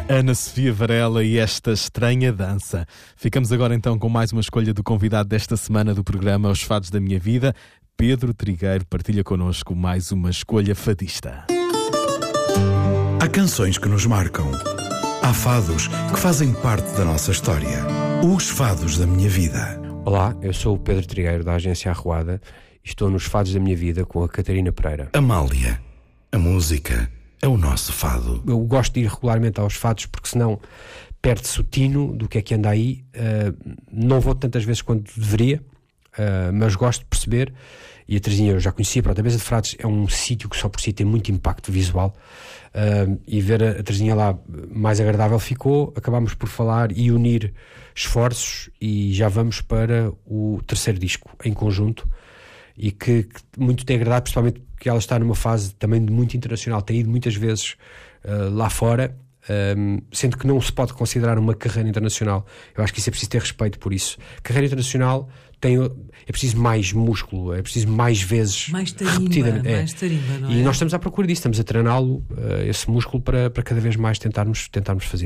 Ana Sofia Varela e esta estranha dança. Ficamos agora então com mais uma escolha do convidado desta semana do programa Os Fados da Minha Vida. Pedro Trigueiro partilha connosco mais uma escolha fadista. Há canções que nos marcam. Há fados que fazem parte da nossa história. Os Fados da Minha Vida. Olá, eu sou o Pedro Trigueiro da Agência Arruada e estou nos Fados da Minha Vida com a Catarina Pereira. Amália, a música é o nosso fado. Eu gosto de ir regularmente aos fados porque senão perde-se o tino do que é que anda aí. Não vou tantas vezes quanto deveria, mas gosto de perceber. E a Terezinha eu já conhecia, pronto, a Mesa de Frades é um sítio que só por si tem muito impacto visual, e ver a Terezinha lá mais agradável ficou. Acabámos por falar e unir esforços e já vamos para o terceiro disco em conjunto, e que muito tem agradado, principalmente porque ela está numa fase também de muito internacional, tem ido muitas vezes lá fora, sendo que não se pode considerar uma carreira internacional. Eu acho que isso é preciso ter respeito por isso. Carreira internacional é preciso mais músculo, é preciso mais vezes mais tarimba, repetidamente. mais tarimba, não é? E nós estamos à procura disso, estamos a treiná-lo, esse músculo, para cada vez mais tentarmos fazer